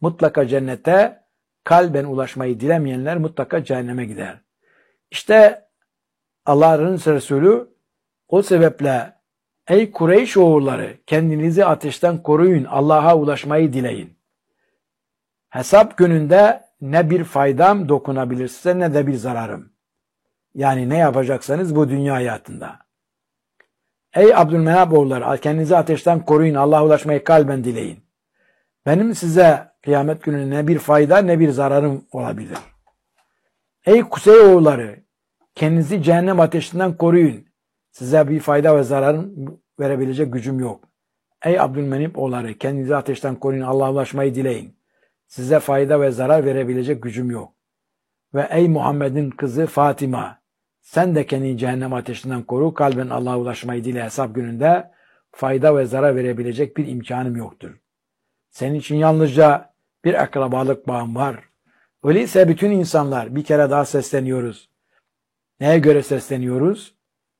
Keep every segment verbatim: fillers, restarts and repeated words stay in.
mutlaka cennete, kalben ulaşmayı dilemeyenler mutlaka cehenneme gider. İşte Allah'ın Resulü o sebeple ey Kureyş oğulları kendinizi ateşten koruyun, Allah'a ulaşmayı dileyin. Hesap gününde ne bir faydam dokunabilir size ne de bir zararım. Yani ne yapacaksanız bu dünya hayatında. Ey Abdülmenap oğulları kendinizi ateşten koruyun, Allah'a ulaşmayı kalben dileyin. Benim size kıyamet günü ne bir fayda ne bir zararım olabilir. Ey Kusey oğulları kendinizi cehennem ateşinden koruyun. Size bir fayda ve zararım verebilecek gücüm yok. Ey Abdülmenap oğulları kendinizi ateşten koruyun, Allah'a ulaşmayı dileyin. Size fayda ve zarar verebilecek gücüm yok. Ve ey Muhammed'in kızı Fatıma, sen de kendini cehennem ateşinden koru, kalben Allah'a ulaşmayı dile, hesap gününde fayda ve zarar verebilecek bir imkanım yoktur. Senin için yalnızca bir akrabalık bağım var. Öyleyse bütün insanlar, bir kere daha sesleniyoruz. Neye göre sesleniyoruz?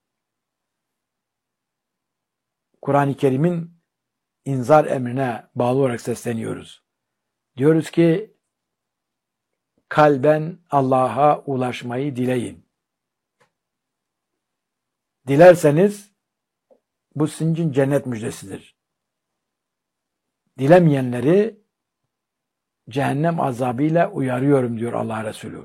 Kur'an-ı Kerim'in inzar emrine bağlı olarak sesleniyoruz. Diyoruz ki kalben Allah'a ulaşmayı dileyin. Dilerseniz bu sizin için cennet müjdesidir. Dilemeyenleri cehennem azabıyla uyarıyorum diyor Allah Resulü.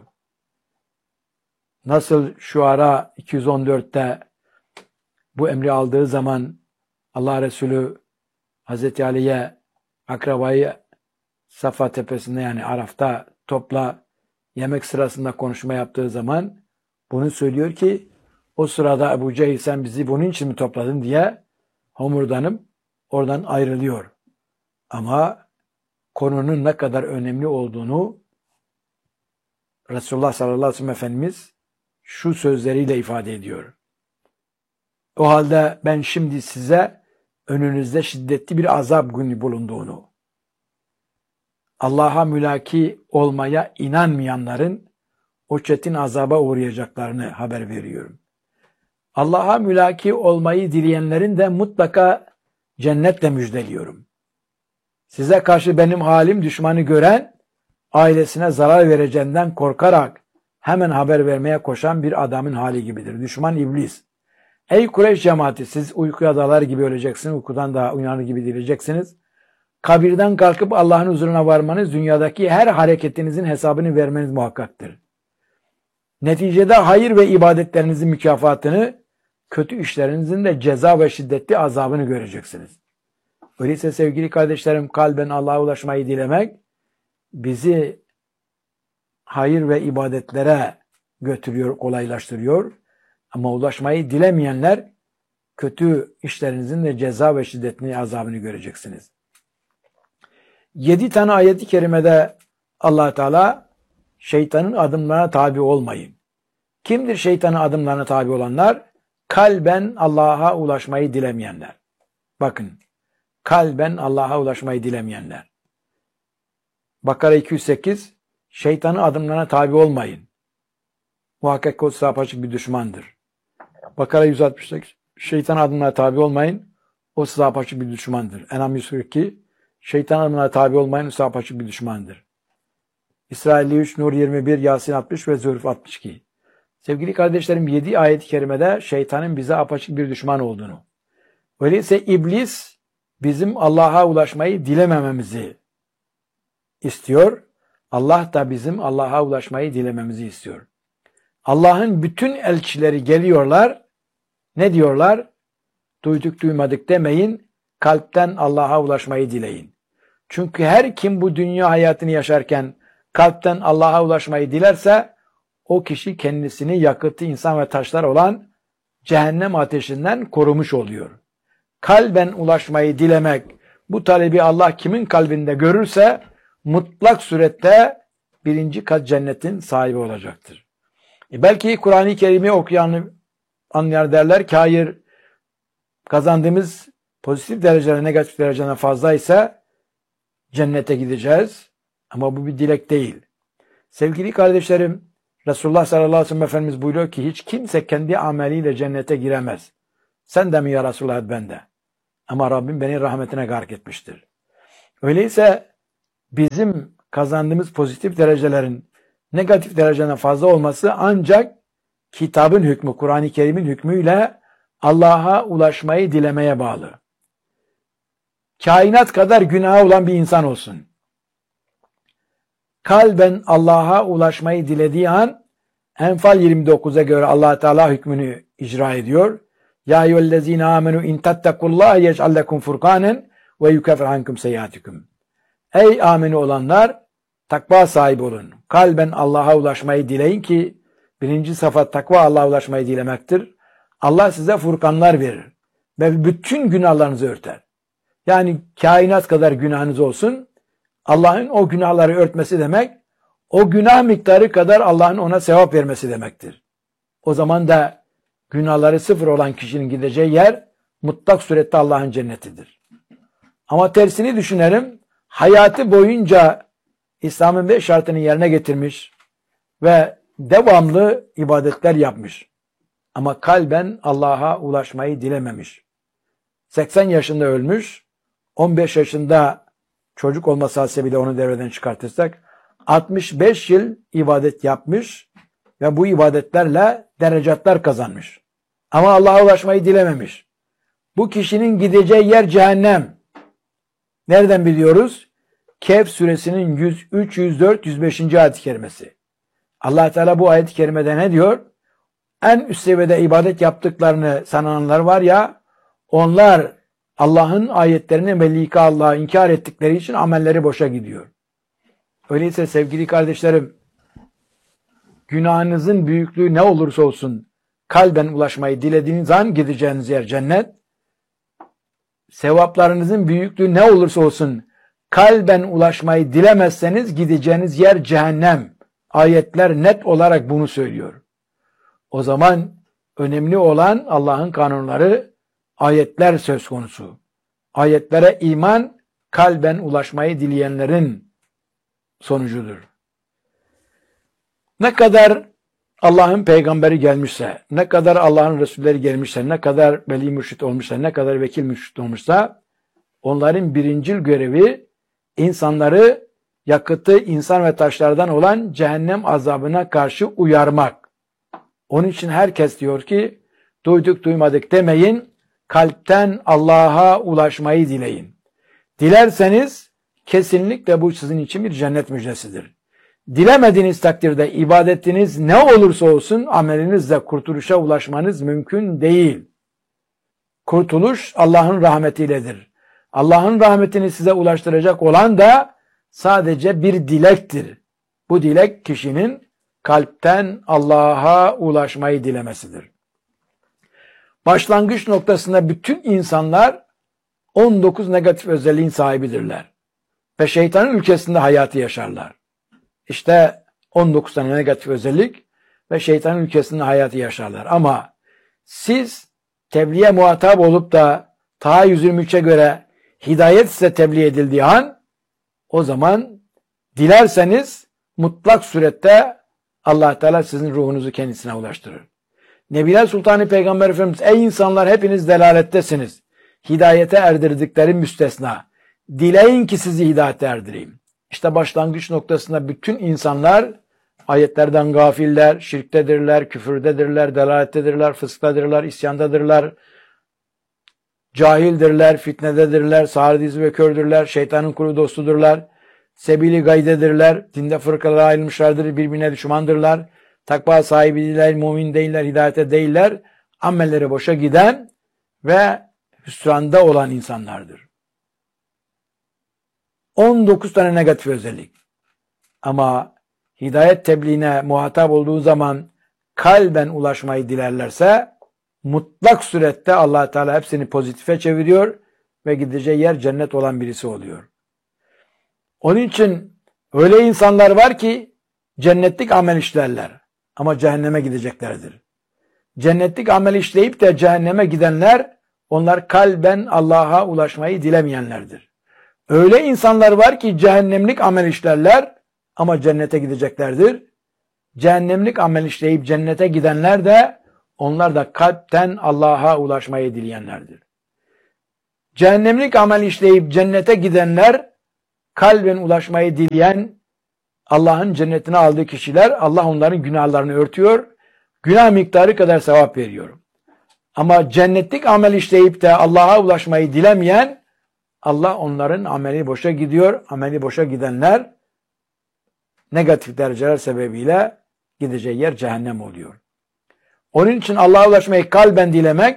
Nasıl Şuara iki yüz on dörtte bu emri aldığı zaman Allah Resulü Hazreti Ali'ye akrabayı Safa tepesinde yani Araf'ta topla yemek sırasında konuşma yaptığı zaman bunu söylüyor ki o sırada Ebu Cehil sen bizi bunun için mi topladın diye homurdanıp oradan ayrılıyor. Ama konunun ne kadar önemli olduğunu Resulullah sallallahu aleyhi ve sellem Efendimiz şu sözleriyle ifade ediyor. O halde ben şimdi size önünüzde şiddetli bir azap günü bulunduğunu, Allah'a mülaki olmaya inanmayanların o çetin azaba uğrayacaklarını haber veriyorum. Allah'a mülaki olmayı dileyenlerin de mutlaka cennetle müjdeliyorum. Size karşı benim halim düşmanı gören, ailesine zarar vereceğinden korkarak hemen haber vermeye koşan bir adamın hali gibidir. Düşman iblis. Ey Kureyş cemaati siz uykuya dalar gibi öleceksiniz, uykudan daha uyanır gibi dileyeceksiniz. Kabirden kalkıp Allah'ın huzuruna varmanız, dünyadaki her hareketinizin hesabını vermeniz muhakkaktır. Neticede hayır ve ibadetlerinizin mükafatını, kötü işlerinizin de ceza ve şiddetli azabını göreceksiniz. Öyleyse sevgili kardeşlerim, kalben Allah'a ulaşmayı dilemek, bizi hayır ve ibadetlere götürüyor, kolaylaştırıyor. Ama ulaşmayı dilemeyenler, kötü işlerinizin de ceza ve şiddetli azabını göreceksiniz. Yedi tane ayet-i kerimede Allah Teala şeytanın adımlarına tabi olmayın. Kimdir şeytanın adımlarına tabi olanlar? Kalben Allah'a ulaşmayı dilemeyenler. Bakın, kalben Allah'a ulaşmayı dilemeyenler. Bakara iki yüz sekiz, şeytanın adımlarına tabi olmayın. Muhakkak o size apaçık bir düşmandır. Bakara yüz altmış sekiz, şeytanın adımlarına tabi olmayın, o size apaçık bir düşmandır. En'am yüz kırk iki, şeytanın adımlarına tabi olmayın, o size apaçık bir düşmandır. İsrail üç, Nur yirmi bir, Yasin altmış ve Zühruf altmış iki. Sevgili kardeşlerim, yedi ayet-i kerimede şeytanın bize apaçık bir düşman olduğunu. Öyleyse iblis bizim Allah'a ulaşmayı dilemememizi istiyor. Allah da bizim Allah'a ulaşmayı dilememizi istiyor. Allah'ın bütün elçileri geliyorlar. Ne diyorlar? Duyduk duymadık demeyin. Kalpten Allah'a ulaşmayı dileyin. Çünkü her kim bu dünya hayatını yaşarken kalpten Allah'a ulaşmayı dilerse o kişi kendisini yakıtı insan ve taşlar olan cehennem ateşinden korumuş oluyor. Kalben ulaşmayı dilemek, bu talebi Allah kimin kalbinde görürse mutlak surette birinci kat cennetin sahibi olacaktır. E belki Kur'an-ı Kerim'i okuyan anlayan derler ki hayır, kazandığımız pozitif dereceler negatif dereceden fazlaysa cennete gideceğiz. Ama bu bir dilek değil. Sevgili kardeşlerim, Resulullah sallallahu aleyhi ve sellem Efendimiz buyuruyor ki hiç kimse kendi ameliyle cennete giremez. Sen de mi ya Resulullah, ben de. Ama Rabbim beni rahmetine gark etmiştir. Öyleyse bizim kazandığımız pozitif derecelerin negatif dereceden fazla olması ancak kitabın hükmü, Kur'an-ı Kerim'in hükmüyle Allah'a ulaşmayı dilemeye bağlı. Kainat kadar günahı olan bir insan olsun. Kalben Allah'a ulaşmayı dilediği an Enfal yirmi dokuza göre Allah Teala hükmünü icra ediyor. Ya eyyühellezine amenu in tattakullaha yec'al lekum furkanen ve yukaffir ankum seyyiatikum. Ey ameni olanlar, takva sahibi olun. Kalben Allah'a ulaşmayı dileyin ki birinci sıfat takva Allah'a ulaşmayı dilemektir. Allah size furkanlar verir ve bütün günahlarınızı örter. Yani kainat kadar günahınız olsun, Allah'ın o günahları örtmesi demek, o günah miktarı kadar Allah'ın ona sevap vermesi demektir. O zaman da günahları sıfır olan kişinin gideceği yer mutlak surette Allah'ın cennetidir. Ama tersini düşünelim, hayatı boyunca İslam'ın beş şartını yerine getirmiş ve devamlı ibadetler yapmış. Ama kalben Allah'a ulaşmayı dilememiş. seksen yaşında ölmüş, on beş yaşında çocuk olması hasebiyle onu devreden çıkartırsak, altmış beş yıl ibadet yapmış ve bu ibadetlerle derecatlar kazanmış. Ama Allah'a ulaşmayı dilememiş. Bu kişinin gideceği yer cehennem. Nereden biliyoruz? Kehf suresinin yüz üç, yüz dört, yüz beş. ayet-i kerimesi. Allah Teala bu ayet-i kerimede ne diyor? En üst seviyede ibadet yaptıklarını sananlar var ya, onlar Allah'ın ayetlerini ve lika Allah'ı inkar ettikleri için amelleri boşa gidiyor. Öyleyse sevgili kardeşlerim, günahınızın büyüklüğü ne olursa olsun kalben ulaşmayı dilediğiniz an gideceğiniz yer cennet. Sevaplarınızın büyüklüğü ne olursa olsun kalben ulaşmayı dilemezseniz gideceğiniz yer cehennem. Ayetler net olarak bunu söylüyor. O zaman önemli olan Allah'ın kanunları, ayetler söz konusu. Ayetlere iman kalben ulaşmayı dileyenlerin sonucudur. Ne kadar Allah'ın peygamberi gelmişse, ne kadar Allah'ın Resulleri gelmişse, ne kadar veli mürşit olmuşsa, ne kadar vekil mürşit olmuşsa, onların birincil görevi insanları yakıtı insan ve taşlardan olan cehennem azabına karşı uyarmak. Onun için herkes diyor ki, duyduk duymadık demeyin, kalpten Allah'a ulaşmayı dileyin. Dilerseniz kesinlikle bu sizin için bir cennet müjdesidir. Dilemediğiniz takdirde ibadetiniz ne olursa olsun amelinizle kurtuluşa ulaşmanız mümkün değil. Kurtuluş Allah'ın rahmetiyledir. Allah'ın rahmetini size ulaştıracak olan da sadece bir dilektir. Bu dilek kişinin kalpten Allah'a ulaşmayı dilemesidir. Başlangıç noktasında bütün insanlar on dokuz negatif özelliğin sahibidirler. Ve şeytanın ülkesinde hayatı yaşarlar. İşte on dokuz tane negatif özellik ve şeytanın ülkesinde hayatı yaşarlar. Ama siz tebliğe muhatap olup da Taha yüz yirmi üçe göre hidayet size tebliğ edildiği an o zaman dilerseniz mutlak surette Allah Teala sizin ruhunuzu kendisine ulaştırır. Nebiler Sultanı Peygamber Efendimiz ey insanlar hepiniz delalettesiniz. Hidayete erdirdikleri müstesna. Dileyin ki sizi hidayete erdireyim. İşte başlangıç noktasında bütün insanlar ayetlerden gafiller, şirktedirler, küfürdedirler, delalettedirler, fısktadirler, isyandadırlar, cahildirler, fitnededirler, sağır dizi ve kördürler, şeytanın kulu dostudurlar, sebili gaydedirler, dinde fırkalara ayrılmışlardır, birbirine düşmandırlar, takva sahibi değiller, mümin değiller, hidayete değiller, amelleri boşa giden ve hüsranda olan insanlardır. on dokuz tane negatif özellik. Ama hidayet tebliğine muhatap olduğu zaman kalben ulaşmayı dilerlerse mutlak surette Allah Teala hepsini pozitife çeviriyor ve gideceği yer cennet olan birisi oluyor. Onun için öyle insanlar var ki cennetlik amel işlerler ama cehenneme gideceklerdir. Cennetlik amel işleyip de cehenneme gidenler onlar kalben Allah'a ulaşmayı dilemeyenlerdir. Öyle insanlar var ki cehennemlik amel işlerler ama cennete gideceklerdir. Cehennemlik amel işleyip cennete gidenler de onlar da kalpten Allah'a ulaşmayı dileyenlerdir. Cehennemlik amel işleyip cennete gidenler kalben ulaşmayı dileyen Allah'ın cennetine aldığı kişiler, Allah onların günahlarını örtüyor, günah miktarı kadar sevap veriyor. Ama cennetlik amel işleyip de Allah'a ulaşmayı dilemeyen, Allah onların ameli boşa gidiyor. Ameli boşa gidenler negatif dereceler sebebiyle gideceği yer cehennem oluyor. Onun için Allah'a ulaşmayı kalben dilemek,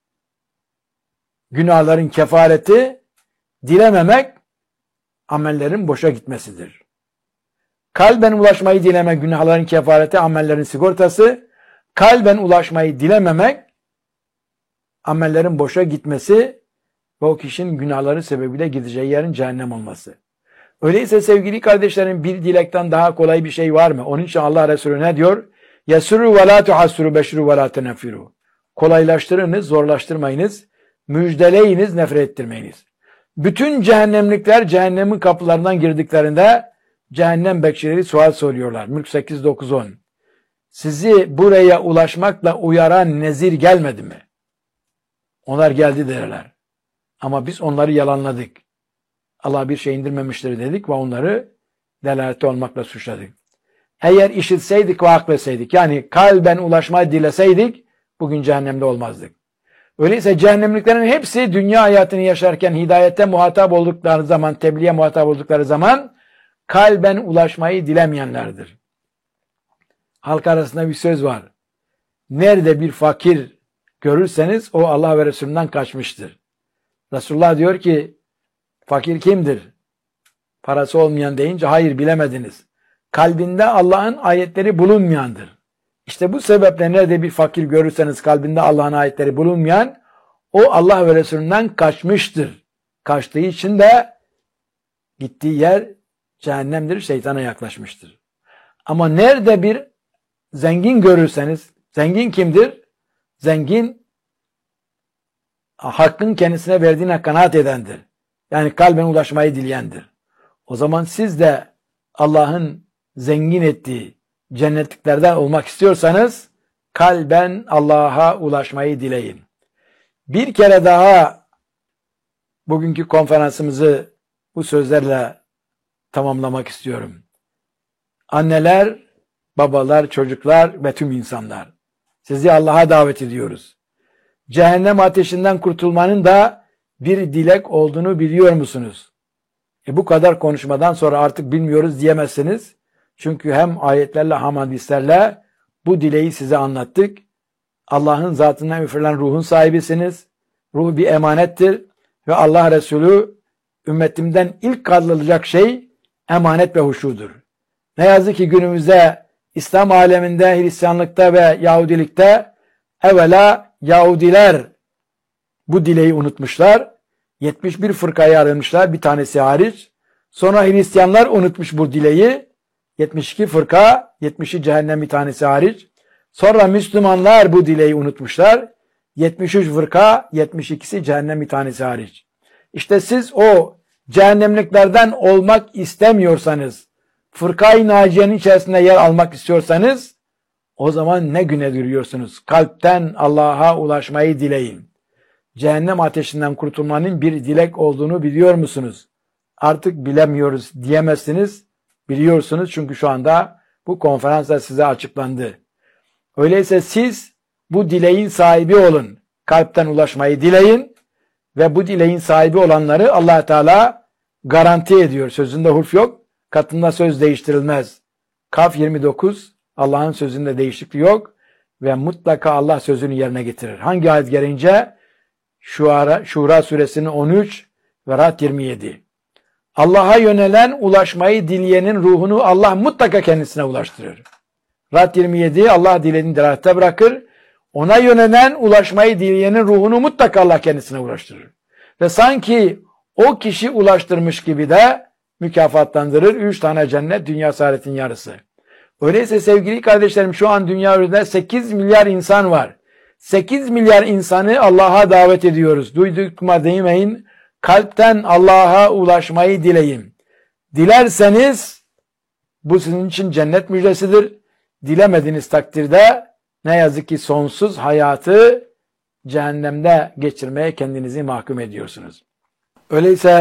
günahların kefareti, dilememek, amellerin boşa gitmesidir. Kalben ulaşmayı dilemek, günahların kefareti, amellerin sigortası. Kalben ulaşmayı dilememek, amellerin boşa gitmesi ve o kişinin günahları sebebiyle gideceği yerin cehennem olması. Öyleyse sevgili kardeşlerim, bir dilekten daha kolay bir şey var mı? Onun için Allah Resulü ne diyor? يَسُرُّ وَلَا تُحَسُّرُ بَشِرُ وَلَا تَنَفِرُ. Kolaylaştırınız, zorlaştırmayınız, müjdeleyiniz, nefret ettirmeyiniz. Bütün cehennemlikler cehennemin kapılarından girdiklerinde cehennem bekçileri sual soruyorlar. Mülk sekiz dokuz on. Sizi buraya ulaşmakla uyaran nezir gelmedi mi? Onlar geldi derler. Ama biz onları yalanladık. Allah bir şey indirmemiştir dedik ve onları delalette olmakla suçladık. Eğer işitseydik ve akletseydik, yani kalben ulaşmayı dileseydik, bugün cehennemde olmazdık. Öyleyse cehennemliklerin hepsi dünya hayatını yaşarken hidayette muhatap oldukları zaman, tebliğe muhatap oldukları zaman kalben ulaşmayı dilemeyenlerdir. Halk arasında bir söz var. Nerede bir fakir görürseniz o Allah ve Resulünden kaçmıştır. Resulullah diyor ki, fakir kimdir? Parası olmayan deyince hayır bilemediniz. Kalbinde Allah'ın ayetleri bulunmayandır. İşte bu sebeple nerede bir fakir görürseniz kalbinde Allah'ın ayetleri bulunmayan, o Allah ve Resulünden kaçmıştır. Kaçtığı için de gittiği yer cehennemdir, şeytana yaklaşmıştır. Ama nerede bir zengin görürseniz, zengin kimdir? Zengin, hakkın kendisine verdiğine kanaat edendir. Yani kalben ulaşmayı dileyendir. O zaman siz de Allah'ın zengin ettiği cennetliklerden olmak istiyorsanız kalben Allah'a ulaşmayı dileyin. Bir kere daha bugünkü konferansımızı bu sözlerle tamamlamak istiyorum. Anneler, babalar, çocuklar ve tüm insanlar, sizi Allah'a davet ediyoruz. Cehennem ateşinden kurtulmanın da bir dilek olduğunu biliyor musunuz? E bu kadar konuşmadan sonra artık bilmiyoruz diyemezsiniz. Çünkü hem ayetlerle hem hadislerle bu dileği size anlattık. Allah'ın zatından üfürülen ruhun sahibisiniz. Ruh bir emanettir ve Allah Resulü ümmetimden ilk kaldırılacak şey emanet ve huşudur. Ne yazık ki günümüzde İslam aleminde, Hristiyanlıkta ve Yahudilikte evvela Yahudiler bu dileği unutmuşlar. yetmiş bir fırkaya ayrılmışlar, bir tanesi hariç. Sonra Hristiyanlar unutmuş bu dileği. yetmiş iki fırka, yetmişi cehennem bir tanesi hariç. Sonra Müslümanlar bu dileği unutmuşlar. yetmiş üç fırka, yetmiş ikisi cehennem bir tanesi hariç. İşte siz o cehennemliklerden olmak istemiyorsanız, fırka-i naciyenin içerisinde yer almak istiyorsanız, o zaman ne güne duruyorsunuz? Kalpten Allah'a ulaşmayı dileyin. Cehennem ateşinden kurtulmanın bir dilek olduğunu biliyor musunuz? Artık bilemiyoruz diyemezsiniz. Biliyorsunuz çünkü şu anda bu konferansla size açıklandı. Öyleyse siz bu dileğin sahibi olun. Kalpten ulaşmayı dileyin ve bu dileğin sahibi olanları Allah Teala garanti ediyor. Sözünde hulf yok. Katında söz değiştirilmez. Kaf yirmi dokuz, Allah'ın sözünde değişiklik yok ve mutlaka Allah sözünü yerine getirir. Hangi ayet gelince? Şura, Şura suresinin on üç ve Ra'd yirmi yedi. Allah'a yönelen ulaşmayı dileyenin ruhunu Allah mutlaka kendisine ulaştırır. Ra'd yirmi yedi, Allah dilediğini dirayette bırakır. Ona yönelen ulaşmayı dileyenin ruhunu mutlaka Allah kendisine ulaştırır. Ve sanki o kişi ulaştırmış gibi de mükafatlandırır. Üç tane cennet, dünya saadetin yarısı. Öyleyse sevgili kardeşlerim, şu an dünya üzerinde sekiz milyar insan var. sekiz milyar insanı Allah'a davet ediyoruz. Duydukma değmeyin. Kalpten Allah'a ulaşmayı dileyin. Dilerseniz bu sizin için cennet müjdesidir. Dilemediğiniz takdirde ne yazık ki sonsuz hayatı cehennemde geçirmeye kendinizi mahkum ediyorsunuz. Öyleyse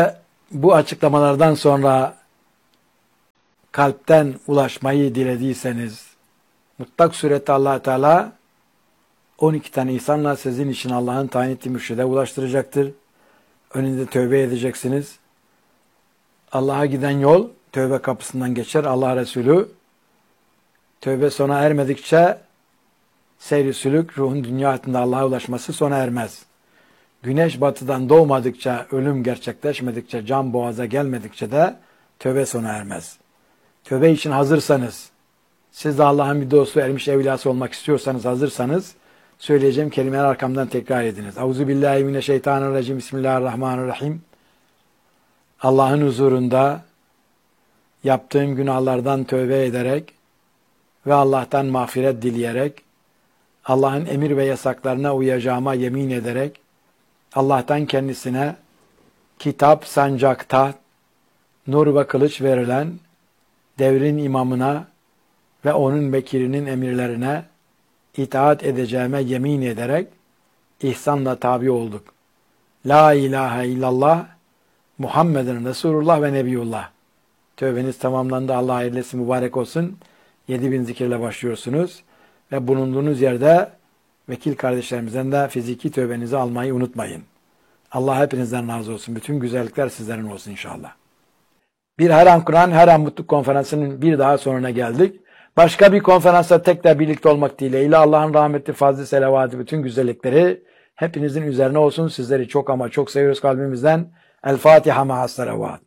bu açıklamalardan sonra kalpten ulaşmayı dilediyseniz, mutlak surette Allah Teala on iki tane insanla sizin için Allah'ın tayin ettiği mürşide ulaştıracaktır. Önünde tövbe edeceksiniz. Allah'a giden yol tövbe kapısından geçer. Allah Resulü tövbe sona ermedikçe seyri sülük, ruhun dünya hayatında Allah'a ulaşması sona ermez. Güneş batıdan doğmadıkça, ölüm gerçekleşmedikçe, can boğaza gelmedikçe de tövbe sona ermez. Tövbe için hazırsanız, siz de Allah'ın bir dostu, ermiş evliyası olmak istiyorsanız, hazırsanız, söyleyeceğim kelimeler arkamdan tekrar ediniz. Euzubillahimineşşeytanirracim. Bismillahirrahmanirrahim. Allah'ın huzurunda yaptığım günahlardan tövbe ederek ve Allah'tan mağfiret dileyerek, Allah'ın emir ve yasaklarına uyacağıma yemin ederek, Allah'tan kendisine kitap, sancak, taht, nur ve kılıç verilen devrin imamına ve onun vekilinin emirlerine itaat edeceğime yemin ederek ihsanla tabi olduk. La ilahe illallah Muhammeden Resulullah ve Nebiyullah. Tövbeniz tamamlandı. Allah hayırlısı mübarek olsun. yedi bin zikirle başlıyorsunuz. Ve bulunduğunuz yerde vekil kardeşlerimizden de fiziki tövbenizi almayı unutmayın. Allah hepinizden razı olsun. Bütün güzellikler sizlerin olsun inşallah. Bir Her An Kur'an, Her An Mutluluk konferansının bir daha sonuna geldik. Başka bir konferansta tekrar birlikte olmak dileğiyle Allah'ın rahmeti, fazlı, selavatı, bütün güzellikleri hepinizin üzerine olsun. Sizleri çok ama çok seviyoruz kalbimizden. El Fatiha ma'as salavat.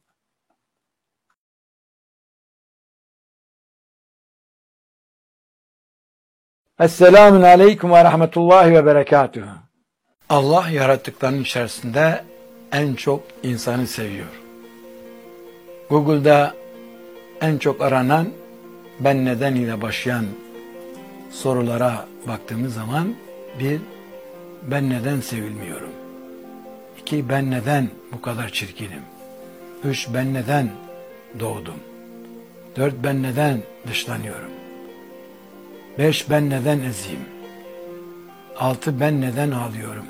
Esselamun aleyküm ve rahmetullahi ve berekatuhu. Allah yarattıklarının içerisinde en çok insanı seviyor. Google'da en çok aranan ben neden ile başlayan sorulara baktığımız zaman bir, ben neden sevilmiyorum? İki, ben neden bu kadar çirkinim? Üç, ben neden doğdum? Dört, ben neden dışlanıyorum? Beş, ben neden eziyim? Altı, ben neden ağlıyorum?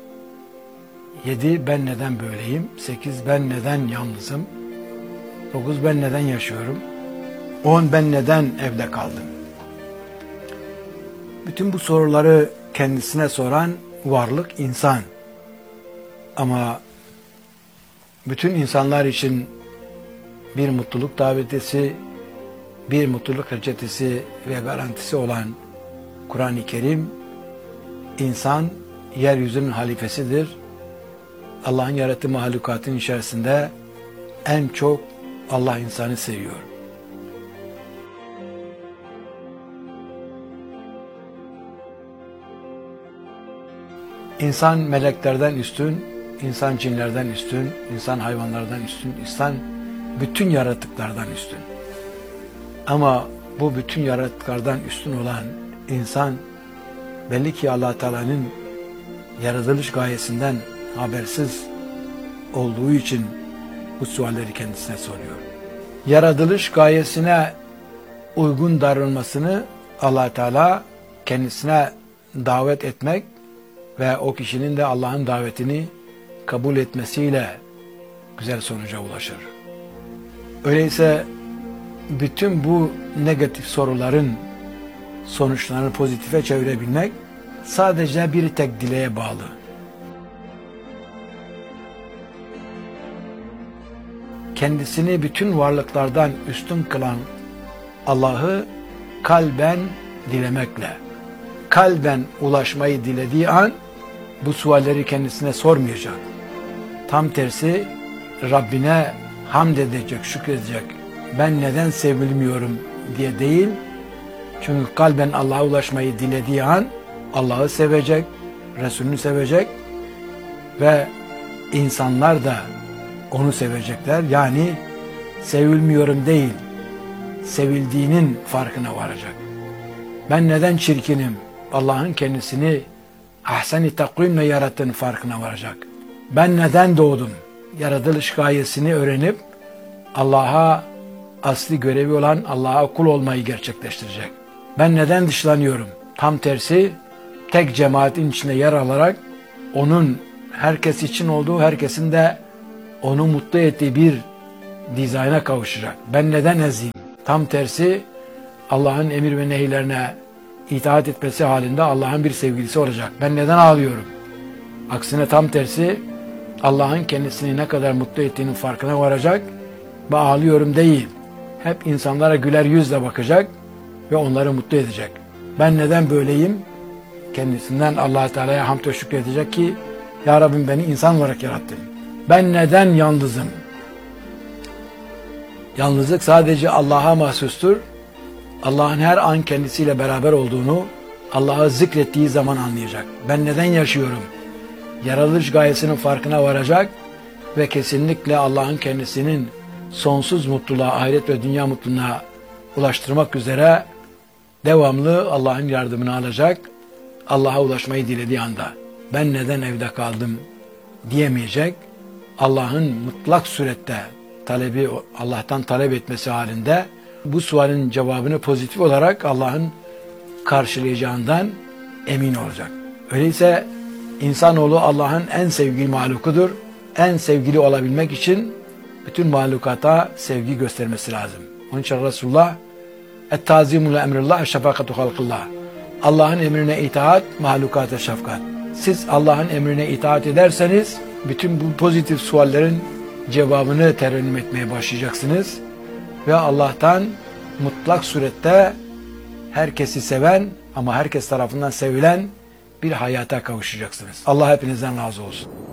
Yedi, ben neden böyleyim? Sekiz, ben neden yalnızım? Dokuz, ben neden yaşıyorum? On, ben neden evde kaldım? Bütün bu soruları kendisine soran varlık insan. Ama bütün insanlar için bir mutluluk davetisi, bir mutluluk reçetesi ve garantisi olan Kur'an-ı Kerim, insan yeryüzünün halifesidir. Allah'ın yarattığı mahlukatın içerisinde en çok Allah insanı seviyor. İnsan meleklerden üstün, insan cinlerden üstün, insan hayvanlardan üstün, insan bütün yaratıklardan üstün. Ama bu bütün yaratıklardan üstün olan insan belli ki Allah Teala'nın yaratılış gayesinden habersiz olduğu için bu sualleri kendisine soruyor. Yaratılış gayesine uygun davranmasını Allah Teala kendisine davet etmek ve o kişinin de Allah'ın davetini kabul etmesiyle güzel sonuca ulaşır. Öyleyse bütün bu negatif soruların sonuçlarını pozitife çevirebilmek sadece bir tek dileğe bağlı. Kendisini bütün varlıklardan üstün kılan Allah'ı kalben dilemekle, kalben ulaşmayı dilediği an bu sualleri kendisine sormayacak. Tam tersi Rabbine hamd edecek, şükredecek. Ben neden sevilmiyorum diye değil. Çünkü kalben Allah'a ulaşmayı dilediği an Allah'ı sevecek, Resulünü sevecek ve insanlar da onu sevecekler. Yani sevilmiyorum değil, sevildiğinin farkına varacak. Ben neden çirkinim? Allah'ın kendisini ahsen-i takvimle yarattığının farkına varacak. Ben neden doğdum? Yaratılış gayesini öğrenip Allah'a asli görevi olan Allah'a kul olmayı gerçekleştirecek. Ben neden dışlanıyorum? Tam tersi tek cemaatin içinde yer alarak onun herkes için olduğu, herkesin de onu mutlu ettiği bir dizayna kavuşacak. Ben neden eziyim? Tam tersi Allah'ın emir ve nehirlerine itaat etmesi halinde Allah'ın bir sevgilisi olacak. Ben neden ağlıyorum? Aksine tam tersi Allah'ın kendisini ne kadar mutlu ettiğinin farkına varacak ve ağlıyorum değil. Hep insanlara güler yüzle bakacak ve onları mutlu edecek. Ben neden böyleyim? Kendisinden Allah Teala'ya hamd ve şükredecek ki Ya Rabbim beni insan olarak yarattın. Ben neden yalnızım? Yalnızlık sadece Allah'a mahsustur. Allah'ın her an kendisiyle beraber olduğunu Allah'ı zikrettiği zaman anlayacak. Ben neden yaşıyorum? Yaratılış gayesinin farkına varacak ve kesinlikle Allah'ın kendisinin sonsuz mutluluğa, ahiret ve dünya mutluluğuna ulaştırmak üzere devamlı Allah'ın yardımını alacak. Allah'a ulaşmayı dilediği anda ben neden evde kaldım diyemeyecek. Allah'ın mutlak surette talebi, Allah'tan talep etmesi halinde bu sualin cevabını pozitif olarak Allah'ın karşılayacağından emin olacak. Öyleyse insanoğlu Allah'ın en sevgili mahlukudur. En sevgili olabilmek için bütün mahlukata sevgi göstermesi lazım. Onun için Resulullah et-tazimu li emrillah şefakatu halkillah. Allah'ın emrine itaat, mahlukata şefkat. Siz Allah'ın emrine itaat ederseniz bütün bu pozitif suallerin cevabını terennüm etmeye başlayacaksınız ve Allah'tan mutlak surette herkesi seven ama herkes tarafından sevilen bir hayata kavuşacaksınız. Allah hepinizden razı olsun.